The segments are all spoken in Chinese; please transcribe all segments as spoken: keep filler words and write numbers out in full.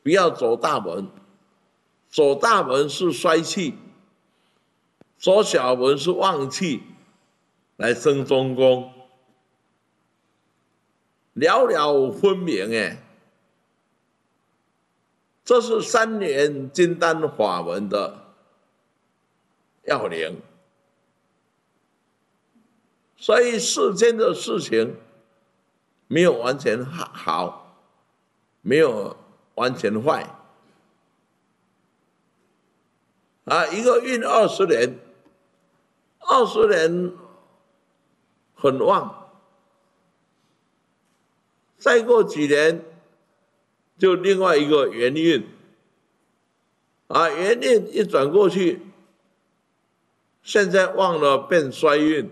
不要走大门，走大门是衰气，走小门是旺气，来生中宫，了了分明哎。这是三年金丹法门的要领，所以世间的事情没有完全好，没有完全坏啊。一个运二十年，二十年很旺，再过几年就另外一个元运啊，元运一转过去，现在旺了变衰运，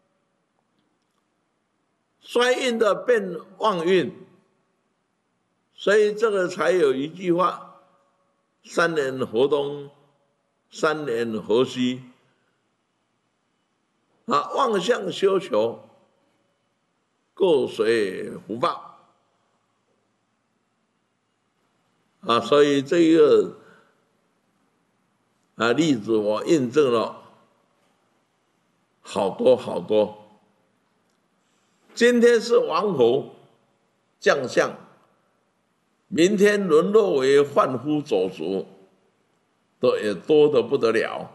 衰运的变旺运，所以这个才有一句话：三年河东，三年河西。啊，妄向修求，过水福报啊，所以这个啊例子我印证了好多好多。今天是王侯将相，明天沦落为贩夫走卒，的也多得不得了。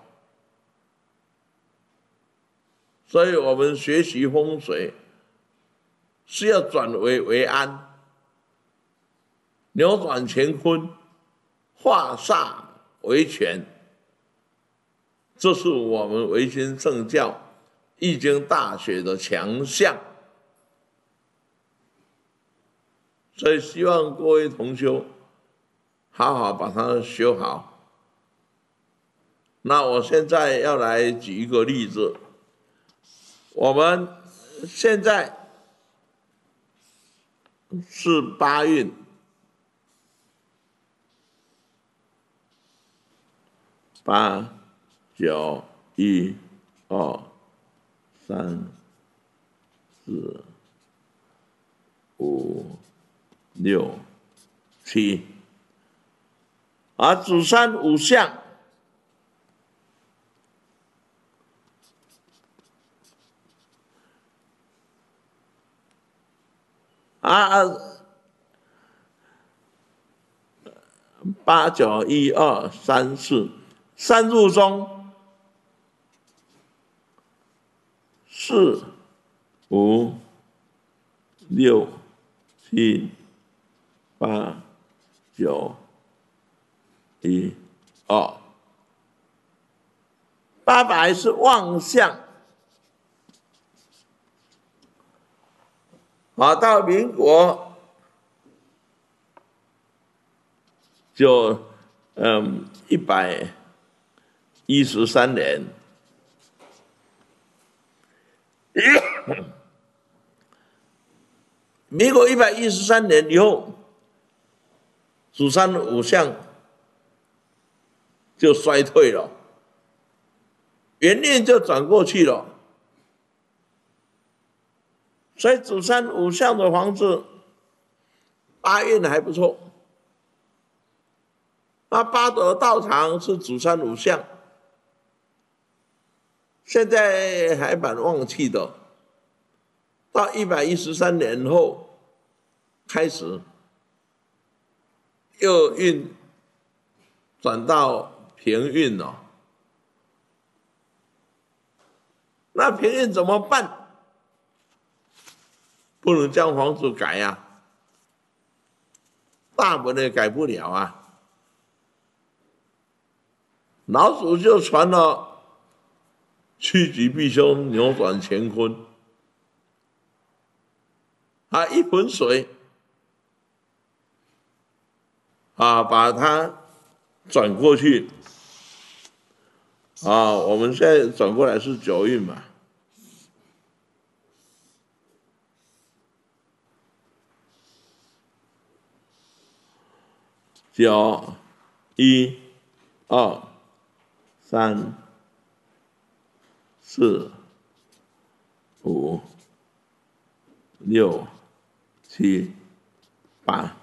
所以我们学习风水是要转危为安，扭转乾坤，化煞为权，这是我们维新圣教易经大学的强项。所以希望各位同修好好把它修好。那我现在要来举一个例子，我们现在是八运，八九一二三四五六七，而子山五象啊，八九一二三四，三入中，四五六七八九一二，八百是旺相。啊，到民国就嗯一百一十三年，民国一百一十三年以后，祖山五象就衰退了，元运就转过去了。所以祖山五象的房子，八运还不错。那八德道场是祖山五象，现在还蛮旺气的。到一百一十三年后开始，又运转到平运了。那平运怎么办？不能将房子改呀、啊，大门也改不了啊。老祖就传了趋吉避凶，扭转乾坤啊，一盆水啊，把它转过去啊。我们现在转过来是九运嘛。九一二三四五六七八